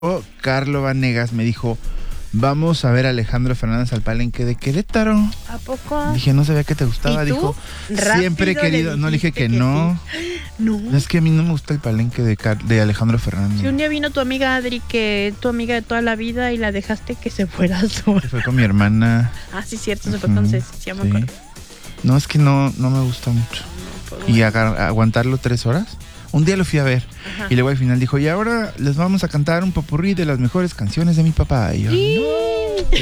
Carlo Vanegas me dijo, vamos a ver a Alejandro Fernández al Palenque de Querétaro. ¿A poco? Dije, no sabía que te gustaba. ¿Y tú? Dijo, Rápido siempre he querido. No, le dije que no. sí. No. Es que a mí no me gusta el Palenque de Alejandro Fernández. Si un día vino tu amiga Adri, que es tu amiga de toda la vida, y la dejaste que se fuera sola. Se fue con mi hermana. Ah, sí, cierto, se fue con Ceci, sí, me acuerdo. No, es que no me gusta mucho. Y aguantarlo 3 horas. Un día lo fui a ver. Ajá. Y luego al final dijo, y ahora les vamos a cantar un popurrí de las mejores canciones de mi papá. Y yo, no.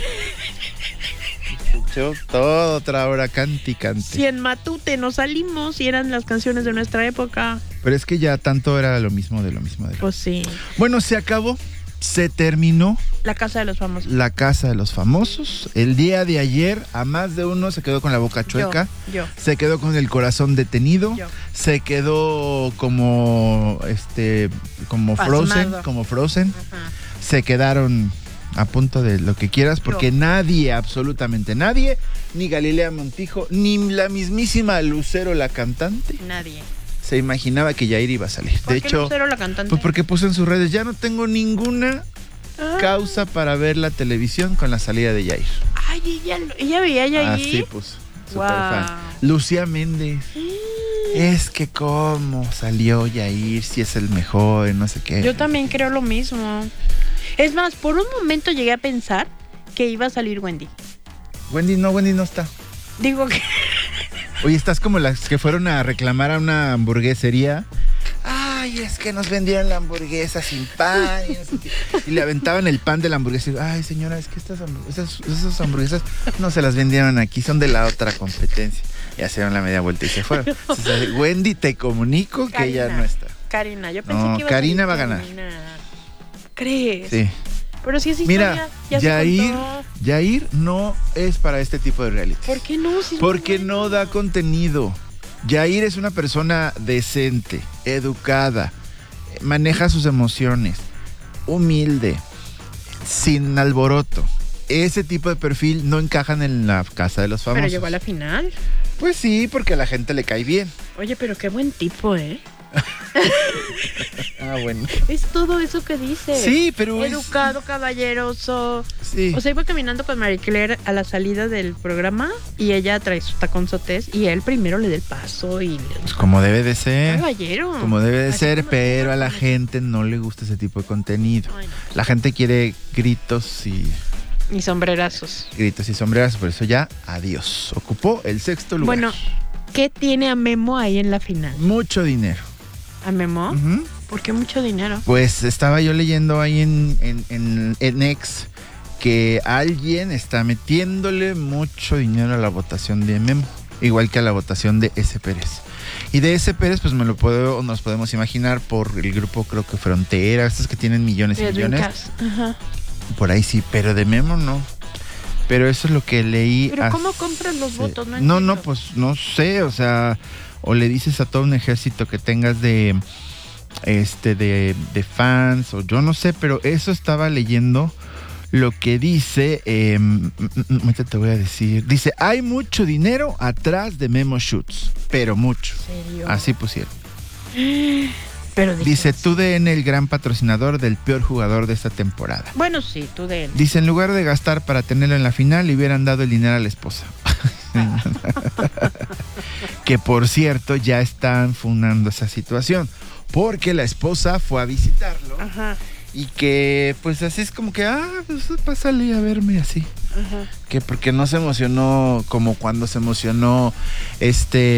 Escuchó todo otra hora, cante. Si en Matute nos salimos y eran las canciones de nuestra época. Pero es que ya tanto era lo mismo de lo mismo. Pues sí. Bueno, se acabó. Se terminó La Casa de los Famosos. La Casa de los Famosos. El día de ayer, a más de uno se quedó con la boca chueca. Yo. Se quedó con el corazón detenido. Yo. Se quedó como Pasmado. como Frozen. Ajá. Se quedaron a punto de lo que quieras, porque nadie, absolutamente nadie, ni Galilea Montijo, ni la mismísima Lucero, la cantante, Nadie. se imaginaba que Yair iba a salir. ¿Por de qué hecho, Lucero, la cantante? pues porque puso en sus redes, ya no tengo ninguna causa para ver la televisión con la salida de Yair. Ay, ella veía a Yair. Así pues, Wow. super fan. Lucía Méndez. Es que cómo salió Yair, si es el mejor, no sé qué. Yo también creo lo mismo. Es más, por un momento llegué a pensar que iba a salir Wendy. Wendy no está. Digo que... Oye, estás como las que fueron a reclamar a una hamburguesería. Ay, es que nos vendieron la hamburguesa sin pan. Y le aventaban el pan de la hamburguesa. Y, ay, señora, es que esas hamburguesas no se las vendieron aquí, son de la otra competencia. Y hicieron la media vuelta y se fueron. Entonces, Wendy, te comunico que Karina, ella no está. Karina, yo pensé No, que iba Karina a va a salir ganar. Karina. ¿Crees? Sí. Pero si es Mira, historia, ya se contó. Yair no es para este tipo de reality. ¿Por qué no? Si es Porque muy no bueno. da contenido. Yair es una persona decente, educada, maneja sus emociones, humilde, sin alboroto. Ese tipo de perfil no encajan en la Casa de los Famosos. Pero llegó a la final. Pues sí, porque a la gente le cae bien. Oye, pero qué buen tipo, ¿eh? Ah, bueno. Es todo eso que dice. Sí, pero Educado, caballeroso. Sí. O sea, iba caminando con Marie Claire a la salida del programa y ella trae sus taconzotes y él primero le da el paso y... Pues como debe de ser. Caballero. Como debe de Así ser, como pero a la como- gente no le gusta ese tipo de contenido. Ay, no. La gente quiere gritos y sombreras, por eso ya, adiós. Ocupó el 6º lugar. Bueno, ¿qué tiene a Memo ahí en la final? Mucho dinero. ¿A Memo? Ujú. ¿Por qué mucho dinero? Pues estaba yo leyendo ahí en X que alguien está metiéndole mucho dinero a la votación de Memo, igual que a la votación de S. Pérez. Y de S. Pérez, pues nos podemos imaginar por el grupo, creo que Frontera, estos que tienen millones y millones. Ajá. Por ahí sí, pero de Memo no. Pero eso es lo que leí. ¿Pero cómo compran los votos? No, entiendo. pues no sé, o sea, o le dices a todo un ejército que tengas de fans, o yo no sé, pero eso estaba leyendo lo que dice, ahorita te voy a decir, dice, hay mucho dinero atrás de Memo Shoots, pero mucho. ¿En serio? Así pusieron. Pero Dice, TUDN, el gran patrocinador del peor jugador de esta temporada. Bueno, sí, tú de él. Dice, en lugar de gastar para tenerlo en la final, le hubieran dado el dinero a la esposa. Que por cierto, ya están funando esa situación. Porque la esposa fue a visitarlo. Ajá. Y que, pues así es como que, pues pásale a verme así. Ajá. Que porque no se emocionó como cuando se emocionó ¿cómo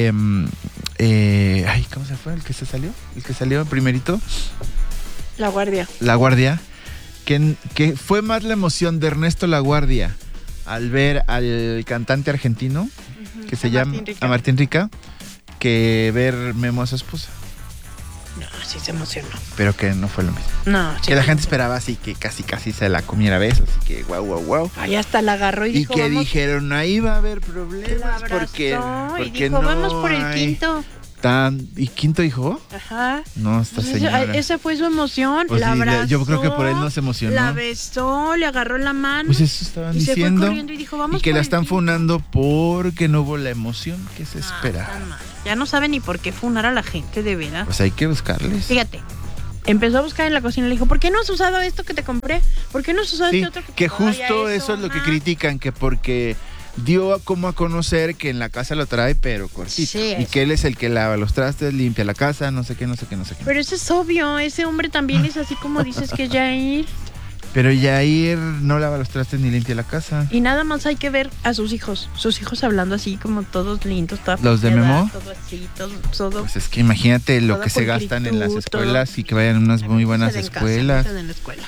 se fue? ¿El que se salió? ¿El que salió primerito? La Guardia. La Guardia, que fue más la emoción de Ernesto La Guardia al ver al cantante argentino, que se llama Martín Rica, que ver Memo a su esposa. No, sí se emocionó. Pero que no fue lo mismo. No, sí. Que la gente esperaba así que casi se la comiera a besos, así que guau. Ahí hasta la agarró y Y dijo, que vamos. dijeron, ahí va a haber La problemas abrazó porque y dijo, vamos por el quinto. ¿Y quinto hijo? Ajá. No, esta Entonces, señora. esa fue su emoción. Pues la sí, abrazó. yo creo que por él no se emocionó. La besó, le agarró la mano. Pues eso estaban y se fue diciendo. corriendo y dijo, vamos Y que por la el están quinto. funando porque no hubo la emoción que se espera. Tan mal. Ya no sabe ni por qué funar a la gente, de verdad. Pues hay que buscarles. Fíjate, empezó a buscar en la cocina y le dijo, ¿por qué no has usado esto que te compré? ¿Por qué no has usado Sí, este otro que todavía justo eso es lo que Ajá. critican, que porque dio como a conocer que en la casa lo trae, pero cortito. Sí, y eso. que él es el que lava los trastes, limpia la casa, no sé qué. Pero eso es obvio, ese hombre también es así como dices que Jair. Pero Yair no lava los trastes ni limpia la casa. Y nada más hay que ver a sus hijos hablando así como todos lindos, toda ¿Los de propiedad, Memo? todo así, todo. Pues es que imagínate lo Toda que se pulcritud, gastan en las todo. escuelas y que vayan a unas muy buenas Se den casa, escuelas. se den la escuela.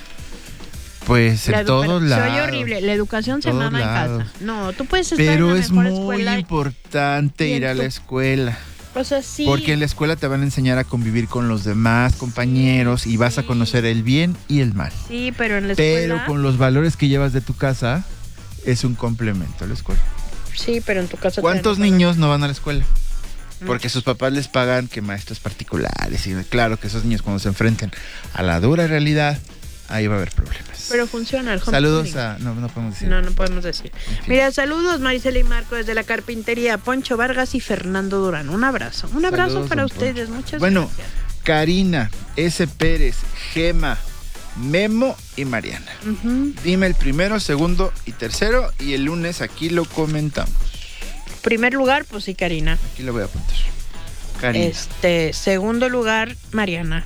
Pues en todos lados. Se oye horrible, la educación se todos mama lados. en casa. No, tú puedes estar Pero en la es mejor muy escuela. importante y en ir a la tu- escuela. O sea, sí. Porque en la escuela te van a enseñar a convivir con los demás compañeros y vas a sí. conocer el bien y el mal. Sí, pero en la Pero escuela. con los valores que llevas de tu casa es un complemento a la escuela. Sí, pero en tu casa. ¿Cuántos niños no van a la escuela? Mm. Porque sus papás les pagan que maestros particulares. Y claro que esos niños cuando se enfrenten a la dura realidad, ahí va a haber problemas. Pero funciona el Saludos homeschooling. a... No podemos decir. No podemos decir. En fin. Mira, saludos Marisela y Marco desde la carpintería, Poncho Vargas y Fernando Durán. Un abrazo. Un abrazo Saludos, para don ustedes. Poncho. Muchas Bueno, gracias. Karina, S. Pérez, Gema, Memo y Mariana. Ujú. Dime el primero, segundo y tercero y el lunes aquí lo comentamos. Primer lugar, pues sí, Karina. Aquí lo voy a apuntar. Karina. Segundo lugar, Mariana.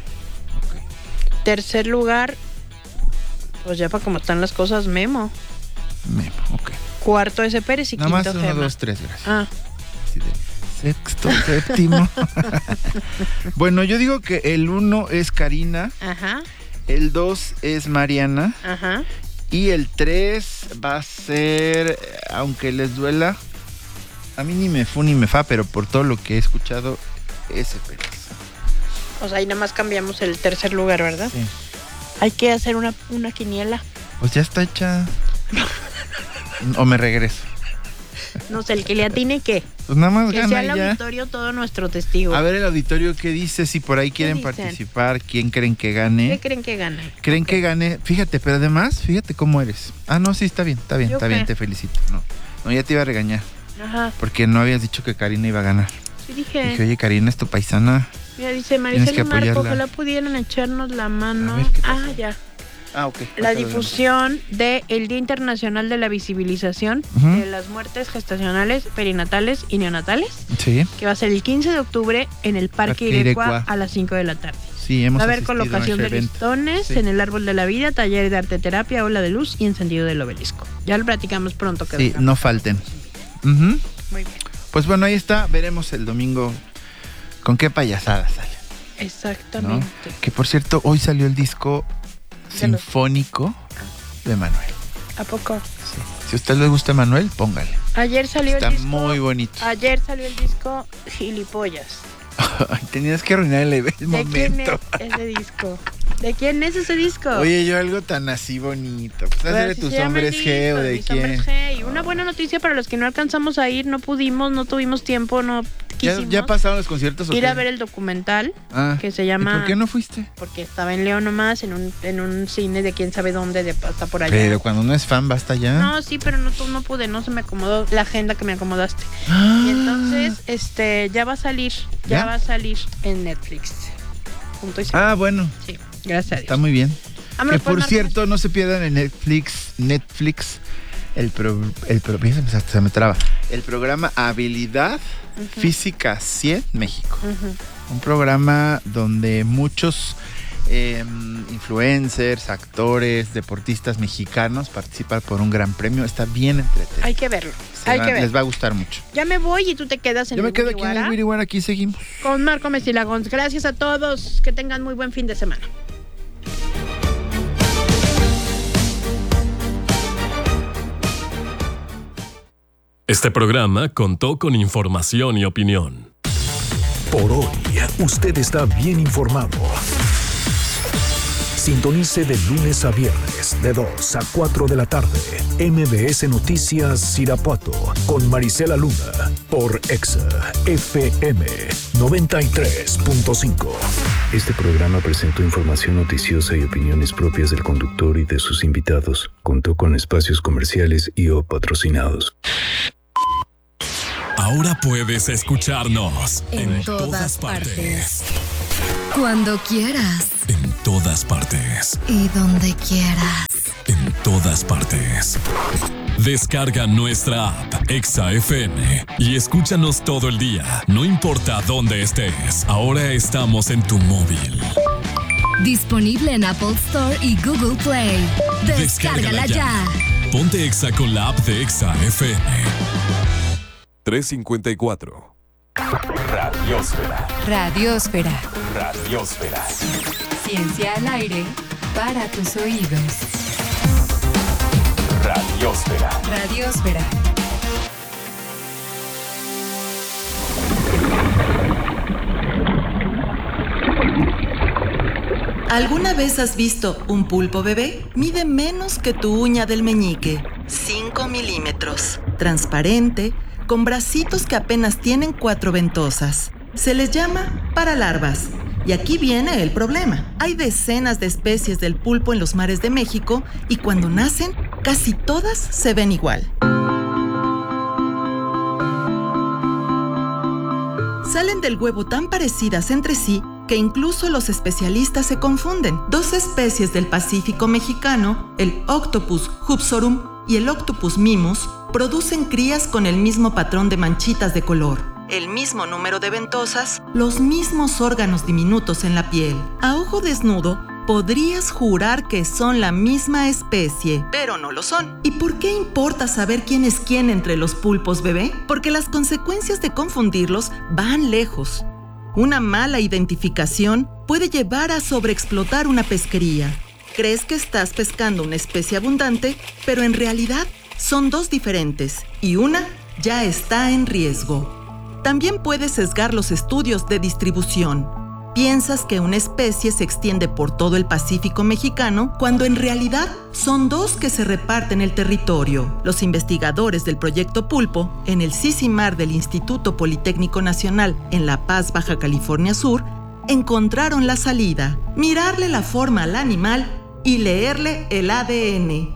Ok. Tercer lugar, pues ya para cómo están las cosas, Memo. Memo, ok. Cuarto, S. Pérez y Nada más quinto, 1, Gema. 2, 3, gracias. Ah, Así de sexto, séptimo. Bueno, yo digo que el 1 es Karina, ajá, el 2 es Mariana ajá. y el 3 va a ser, aunque les duela, a mí ni me fu ni me fa, pero por todo lo que he escuchado, S. Pérez. O sea, ahí nada más cambiamos el tercer lugar, ¿verdad? Sí. Hay que hacer una quiniela. Pues ya está hecha. O me regreso. No sé, el que le atine, ¿qué? Pues nada más Que gana sea y el ya. auditorio todo nuestro testigo. A ver el auditorio qué dice, si por ahí quieren dicen? participar, quién creen que ¿Qué gane. creen que gane? ¿Creen que gane? Fíjate, pero además, fíjate cómo eres. Ah, no, sí, está bien, ¿Yo qué? te felicito. No, ya te iba a regañar, Ajá, porque no habías dicho que Karina iba a ganar. sí dije. Dije, oye, Karina es tu paisana. Mira, dice Marisela que y Marco, apoyarla. ojalá pudieran echarnos la mano. A ver, ¿qué pasó? Ya. Ah, ok. La difusión del Día Internacional de la Visibilización Ujú. de las muertes gestacionales, perinatales y neonatales, Sí, que va a ser el 15 de octubre en el Parque Parque Irecua Irecua. a las 5 de la tarde. sí, hemos Va a haber asistido colocación a de ese evento. listones Sí. en el Árbol de la Vida, taller de arte terapia, ola de luz y encendido del obelisco. Ya lo platicamos pronto que Sí, venga. no falten. Ujú. Muy bien. Pues bueno, ahí está. Veremos el domingo con qué payasada sale. ¿no? Exactamente. Que por cierto, hoy salió el disco De los- sinfónico de Manuel. ¿A poco? Sí. Si a usted le gusta Manuel, póngale. Ayer salió Está el disco. muy bonito. Ayer salió el disco Gilipollas. Ay, tenías que arruinar el ¿De quién momento. es ese disco? ¿De quién es ese disco? Oye, yo algo tan así bonito. Pues Pues hacer de así tus se llama el hombres G disco, o de de mis hombres quién. G. Y una buena noticia para los que no alcanzamos a ir, no pudimos, no tuvimos tiempo, no quisimos ¿Ya pasaron los conciertos o ir qué? a ver el documental Ah, que se ¿y llama... por qué no fuiste? Porque estaba en León nomás, en un cine de quién sabe dónde, de hasta por allá. Pero cuando uno es fan, basta ya. No, sí, pero no pude, no se me acomodó la agenda que me acomodaste. Ah. Y entonces, ya va a salir, ¿Ya? va a salir en Netflix. Punto y seguido. Ah, bueno, Sí, gracias a Dios. está muy bien. Vámonos, Que por Marco. cierto, no se pierdan en Netflix se me traba. El programa Habilidad Física 100 México. Ujú. Un programa donde muchos influencers, actores, deportistas mexicanos participan por un gran premio. Está bien entretenido. Hay que verlo, hay que verlo. Les va a gustar mucho. Ya me voy y tú te quedas en Yo me el quedo aquí en Wiriwara el Wiriwara, aquí seguimos. con Marco Messilagons. Gracias a todos, que tengan muy buen fin de semana. Este programa contó con información y opinión. Por hoy, usted está bien informado. Sintonice de lunes a viernes, de 2 a 4 de la tarde, MBS Noticias Irapuato, con Marisela Luna, por Exa FM 93.5. Este programa presentó información noticiosa y opiniones propias del conductor y de sus invitados. Contó con espacios comerciales y o patrocinados. Ahora puedes escucharnos En todas partes. Cuando quieras. En todas partes. Y donde quieras. En todas partes. Descarga nuestra app Exa FM y escúchanos todo el día, no importa dónde estés. Ahora estamos en tu móvil. Disponible en Apple Store y Google Play. Descárgala ya. Ponte Exa con la app de Exa FM. 354. Radiosfera. Radiosfera. Radiosfera. Ciencia al aire para tus oídos. Radiosfera. Radiosfera. ¿Alguna vez has visto un pulpo bebé? Mide menos que tu uña del meñique, 5 milímetros, transparente, con bracitos que apenas tienen 4 ventosas. Se les llama paralarvas. Y aquí viene el problema. Hay decenas de especies del pulpo en los mares de México y cuando nacen, casi todas se ven igual. Salen del huevo tan parecidas entre sí que incluso los especialistas se confunden. 2 especies del Pacífico mexicano, el Octopus hupsorum y el Octopus mimus, producen crías con el mismo patrón de manchitas de color, el mismo número de ventosas, los mismos órganos diminutos en la piel. A ojo desnudo, podrías jurar que son la misma especie, pero no lo son. ¿Y por qué importa saber quién es quién entre los pulpos bebé? Porque las consecuencias de confundirlos van lejos. Una mala identificación puede llevar a sobreexplotar una pesquería. Crees que estás pescando una especie abundante, pero en realidad son 2 diferentes y una ya está en riesgo. También puedes sesgar los estudios de distribución. Piensas que una especie se extiende por todo el Pacífico mexicano cuando en realidad son 2 que se reparten el territorio. Los investigadores del Proyecto Pulpo en el CICIMAR del Instituto Politécnico Nacional en La Paz, Baja California Sur, encontraron la salida: mirarle la forma al animal y leerle el ADN.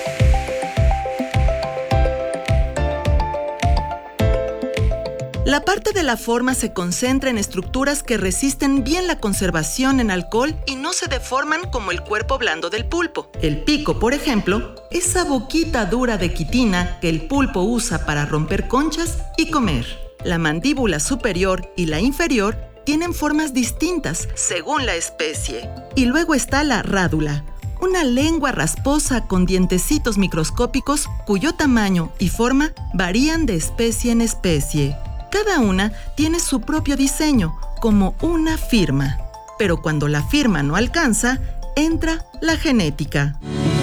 La parte de la forma se concentra en estructuras que resisten bien la conservación en alcohol y no se deforman como el cuerpo blando del pulpo. El pico, por ejemplo, esa boquita dura de quitina que el pulpo usa para romper conchas y comer. La mandíbula superior y la inferior tienen formas distintas según la especie. Y luego está la rádula, una lengua rasposa con dientecitos microscópicos cuyo tamaño y forma varían de especie en especie. Cada una tiene su propio diseño, como una firma. Pero cuando la firma no alcanza, entra la genética.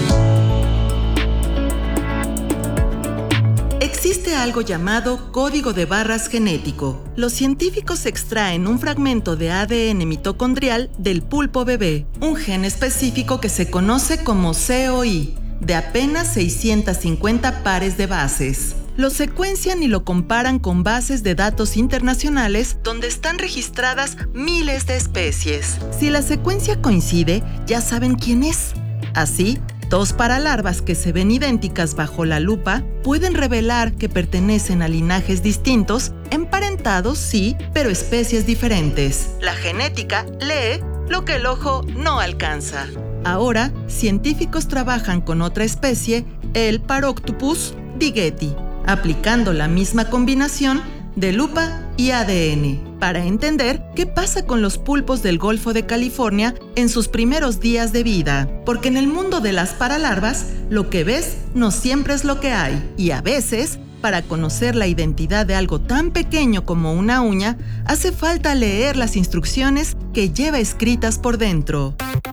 Existe algo llamado código de barras genético. Los científicos extraen un fragmento de ADN mitocondrial del pulpo bebé, un gen específico que se conoce como COI, de apenas 650 pares de bases. Lo secuencian y lo comparan con bases de datos internacionales donde están registradas miles de especies. Si la secuencia coincide, ya saben quién es. Así, 2 paralarvas que se ven idénticas bajo la lupa pueden revelar que pertenecen a linajes distintos, emparentados sí, pero especies diferentes. La genética lee lo que el ojo no alcanza. Ahora, científicos trabajan con otra especie, el Paroctopus digeti, aplicando la misma combinación de lupa y ADN para entender qué pasa con los pulpos del Golfo de California en sus primeros días de vida. Porque en el mundo de las paralarvas, lo que ves no siempre es lo que hay. Y a veces, para conocer la identidad de algo tan pequeño como una uña, hace falta leer las instrucciones que lleva escritas por dentro.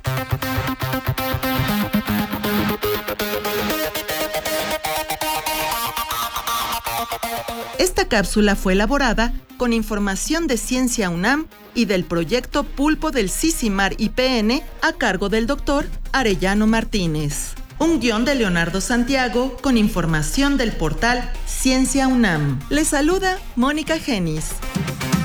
Esta cápsula fue elaborada con información de Ciencia UNAM y del proyecto Pulpo del CICIMAR IPN a cargo del Dr. Arellano Martínez. Un guión de Leonardo Santiago con información del portal Ciencia UNAM. Les saluda Mónica Genis.